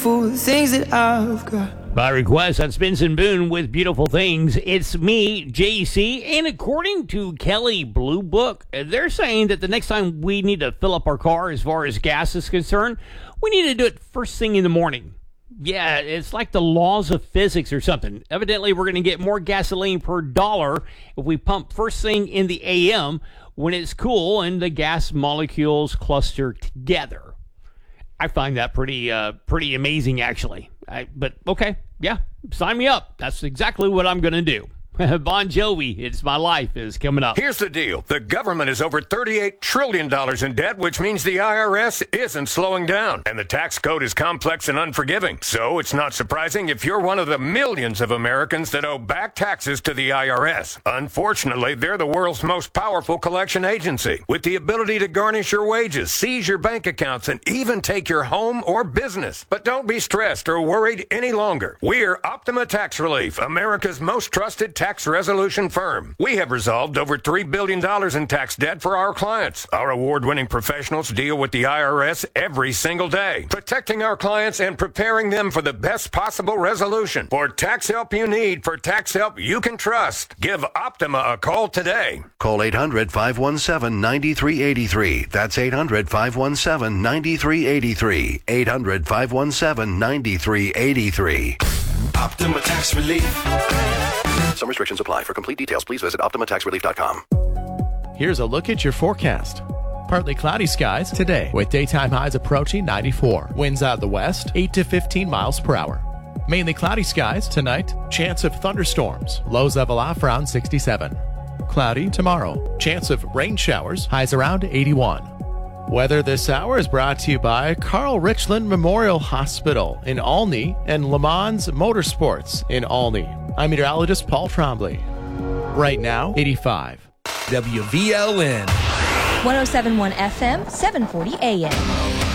For the things that I've got. By request, that's Benson Boone with Beautiful Things. It's me, JC, and according to Kelley Blue Book, they're saying that the next time we need to fill up our car as far as gas is concerned, we need to do it first thing in the morning. Yeah, it's like the laws of physics or something. Evidently, we're going to get more gasoline per dollar if we pump first thing in the AM when it's cool and the gas molecules cluster together. I find that pretty amazing, actually. But okay, yeah, sign me up. That's exactly what I'm going to do. Bon Jovi, It's My Life, is coming up. Here's the deal. The government is over $38 trillion in debt, which means the IRS isn't slowing down. And the tax code is complex and unforgiving. So it's not surprising if you're one of the millions of Americans that owe back taxes to the IRS. Unfortunately, they're the world's most powerful collection agency, with the ability to garnish your wages, seize your bank accounts, and even take your home or business. But don't be stressed or worried any longer. We're Optima Tax Relief, America's most trusted tax resolution firm. We have resolved over $3 billion in tax debt for our clients. Our award-winning professionals deal with the IRS every single day, protecting our clients and preparing them for the best possible resolution. For tax help you need, for tax help you can trust, give Optima a call today. Call 800-517-9383. That's 800-517-9383. 800-517-9383. Optima Tax Relief. Some restrictions apply. For complete details, please visit OptimaTaxRelief.com. Here's a look at your forecast. Partly cloudy skies today with daytime highs approaching 94. Winds out of the west, 8 to 15 miles per hour. Mainly cloudy skies tonight. Chance of thunderstorms. Lows level off around 67. Cloudy tomorrow. Chance of rain showers. Highs around 81. Weather this hour is brought to you by Carl Richland Memorial Hospital in Olney and Le Mans Motorsports in Olney. I'm meteorologist Paul Trombley. Right now, 85. WVLN. 107.1 FM, 740 AM.